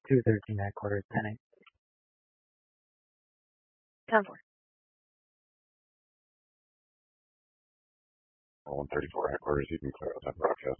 213 headquarters, 10-8. 10-4. 134 headquarters, you can clear out that broadcast.